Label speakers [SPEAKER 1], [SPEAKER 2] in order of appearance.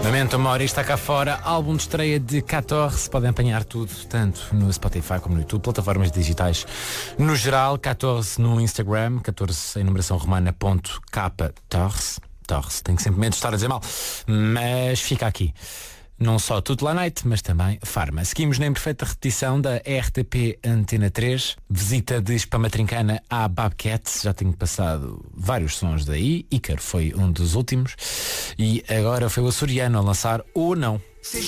[SPEAKER 1] Momento, uma hora está cá fora. Álbum de estreia de 14. Podem apanhar tudo, tanto no Spotify como no YouTube, plataformas digitais no geral. 14 no Instagram, 14 em numeração romana .k14. Torres, tenho sempre medo de estar a dizer mal, mas fica aqui. Não só Tudo La Night, mas também Farma. Seguimos na imperfeita repetição da RTP Antena 3. Visita de Espamatrincana à Babcat. Já tenho passado vários sons daí. Ícaro foi um dos últimos. E agora foi o açoriano a lançar O Não.